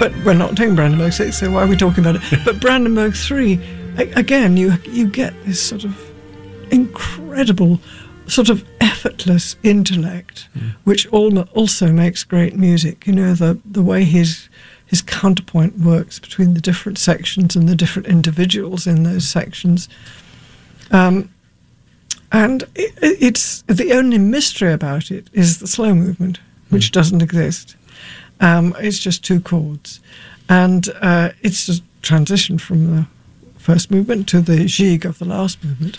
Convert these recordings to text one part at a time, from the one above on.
But we're not doing Brandenburg 6, so why are we talking about it? But Brandenburg 3, again, you get this sort of incredible, sort of effortless intellect, which also makes great music. You know, the way his counterpoint works between the different sections and the different individuals in those sections. And it's the only mystery about it is the slow movement, which doesn't exist. It's just two chords. And it's a transition from the first movement to the jig of the last movement.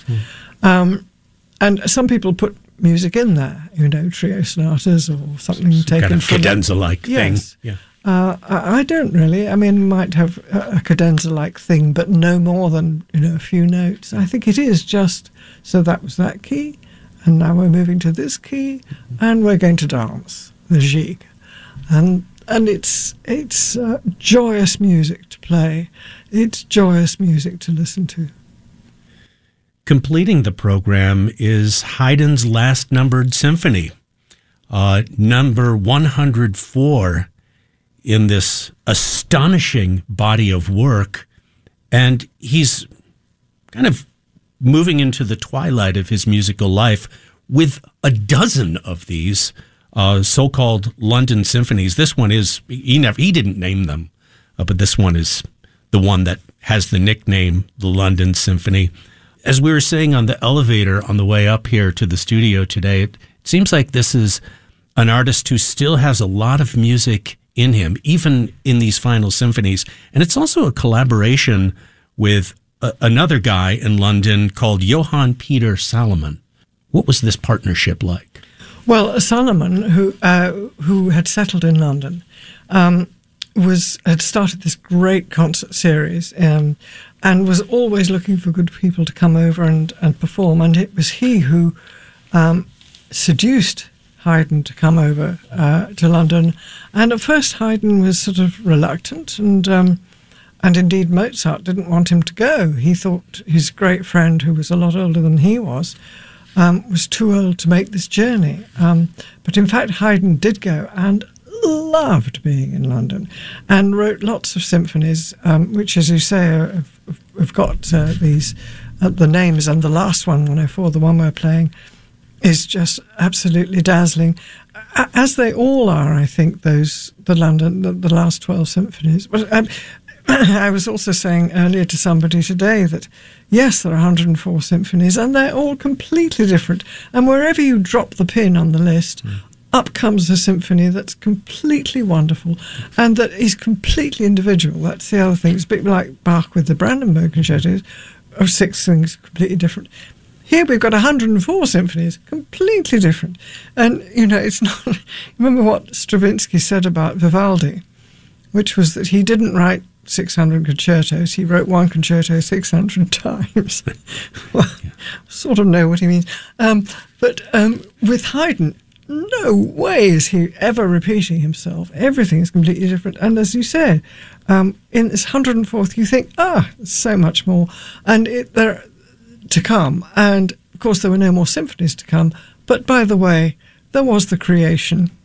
And some people put music in there, you know, trio sonatas or something taken kind of from cadenza-like thing. Yeah. I don't really. I mean, might have a cadenza-like thing, but no more than, you know, a few notes. I think it is just, so that was that key, and now we're moving to this key, and we're going to dance, the jig. And it's joyous music to play. It's joyous music to listen to. Completing the program is Haydn's last numbered symphony, number 104 in this astonishing body of work. And he's kind of moving into the twilight of his musical life with a dozen of these so-called London symphonies. This one is, he didn't name them, but this one is the one that has the nickname, the London Symphony. As we were saying on the elevator on the way up here to the studio today, it seems like this is an artist who still has a lot of music in him, even in these final symphonies. And it's also a collaboration with another guy in London called Johann Peter Salomon. What was this partnership like? Well, Salomon, who had settled in London, had started this great concert series and was always looking for good people to come over and perform. And it was he who seduced Haydn to come over to London. And at first Haydn was sort of reluctant, and indeed Mozart didn't want him to go. He thought his great friend, who was a lot older than he was too old to make this journey. But in fact, Haydn did go and loved being in London and wrote lots of symphonies, which, as you say, have got these the names. And the last one, 104, the one we're playing, is just absolutely dazzling, as they all are. I think the last 12 symphonies. But I was also saying earlier to somebody today that yes, there are 104 symphonies, and they're all completely different. And wherever you drop the pin on the list, up comes a symphony that's completely wonderful and that is completely individual. That's the other thing. It's a bit like Bach with the Brandenburg concertos, or 6 things completely different. Here we've got 104 symphonies, completely different. And, you know, it's not... Remember what Stravinsky said about Vivaldi, which was that he didn't write 600 concertos, he wrote one concerto 600 times. Well, sort of know what he means. But with Haydn, no way is he ever repeating himself. Everything is completely different. And as you said, in this 104th, you think, there's so much more. And there to come. And, of course, there were no more symphonies to come. But, by the way, there was the creation